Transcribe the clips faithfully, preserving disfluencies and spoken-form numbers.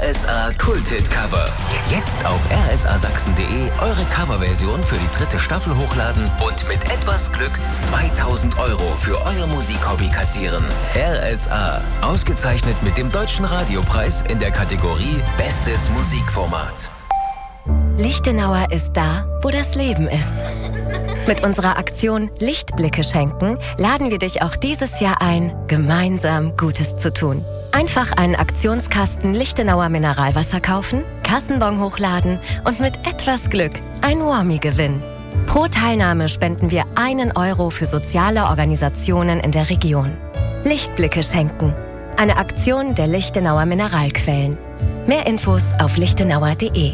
S A Kult-Hit-Cover. Jetzt auf r s a sachsen punkt de eure Coverversion für die dritte Staffel hochladen und mit etwas Glück zweitausend Euro für euer Musikhobby kassieren. R S A, ausgezeichnet mit dem Deutschen Radiopreis in der Kategorie Bestes Musikformat. Lichtenauer ist da, wo das Leben ist. Mit unserer Aktion Lichtblicke schenken laden wir dich auch dieses Jahr ein, gemeinsam Gutes zu tun. Einfach einen Aktionskasten Lichtenauer Mineralwasser kaufen, Kassenbon hochladen und mit etwas Glück ein Warmie gewinnen. Pro Teilnahme spenden wir einen Euro für soziale Organisationen in der Region. Lichtblicke schenken. Eine Aktion der Lichtenauer Mineralquellen. Mehr Infos auf lichtenauer punkt de.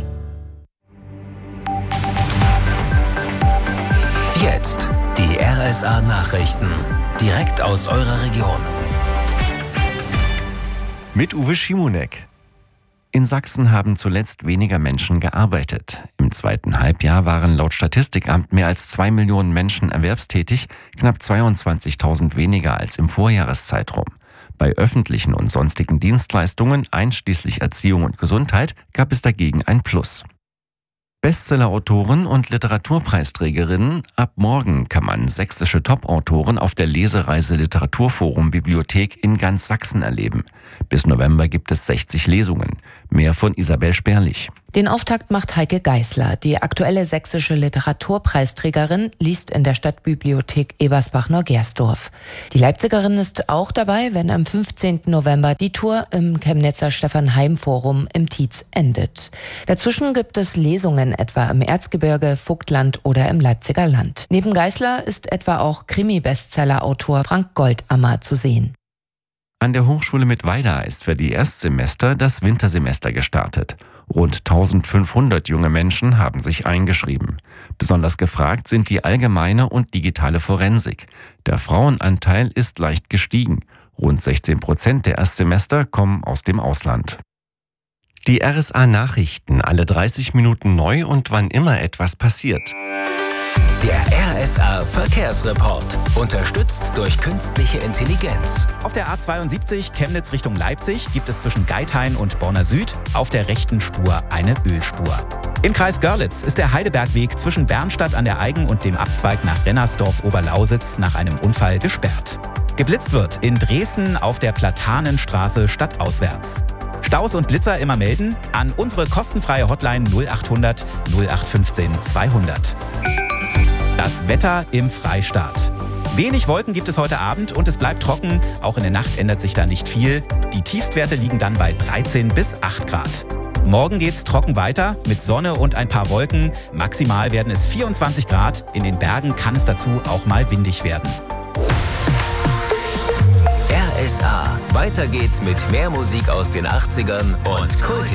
Jetzt die R S A-Nachrichten. Direkt aus eurer Region. Mit Uwe Schimonek. In Sachsen haben zuletzt weniger Menschen gearbeitet. Im zweiten Halbjahr waren laut Statistikamt mehr als zwei Millionen Menschen erwerbstätig, knapp zweiundzwanzigtausend weniger als im Vorjahreszeitraum. Bei öffentlichen und sonstigen Dienstleistungen, einschließlich Erziehung und Gesundheit, gab es dagegen ein Plus. Bestseller-Autoren und Literaturpreisträgerinnen. Ab morgen kann man sächsische Top-Autoren auf der Lesereise Literaturforum Bibliothek in ganz Sachsen erleben. Bis November gibt es sechzig Lesungen. Mehr von Isabel Sperlich. Den Auftakt macht Heike Geisler. Die aktuelle sächsische Literaturpreisträgerin liest in der Stadtbibliothek Ebersbach-Neugersdorf. Die Leipzigerin ist auch dabei, wenn am fünfzehnten November die Tour im Chemnitzer Stefan-Heim-Forum im Tietz endet. Dazwischen gibt es Lesungen etwa im Erzgebirge, Vogtland oder im Leipziger Land. Neben Geisler ist etwa auch Krimi-Bestseller-Autor Frank Goldammer zu sehen. An der Hochschule Mittweida ist für die Erstsemester das Wintersemester gestartet. Rund eintausendfünfhundert junge Menschen haben sich eingeschrieben. Besonders gefragt sind die allgemeine und digitale Forensik. Der Frauenanteil ist leicht gestiegen. Rund sechzehn Prozent der Erstsemester kommen aus dem Ausland. Die R S A-Nachrichten, alle dreißig Minuten neu und wann immer etwas passiert. Der R S A-Verkehrsreport, unterstützt durch künstliche Intelligenz. Auf der A zweiundsiebzig Chemnitz Richtung Leipzig gibt es zwischen Geithain und Borna Süd auf der rechten Spur eine Ölspur. Im Kreis Görlitz ist der Heidebergweg zwischen Bernstadt an der Eigen und dem Abzweig nach Rennersdorf-Oberlausitz nach einem Unfall gesperrt. Geblitzt wird in Dresden auf der Platanenstraße stadtauswärts. Staus und Blitzer immer melden an unsere kostenfreie Hotline null achthundert null acht fünfzehn zweihundert. Das Wetter im Freistaat. Wenig Wolken gibt es heute Abend und es bleibt trocken. Auch in der Nacht ändert sich da nicht viel. Die Tiefstwerte liegen dann bei dreizehn bis acht Grad. Morgen geht's trocken weiter mit Sonne und ein paar Wolken. Maximal werden es vierundzwanzig Grad. In den Bergen kann es dazu auch mal windig werden. R S A. Weiter geht's mit mehr Musik aus den achtzigern und Kult.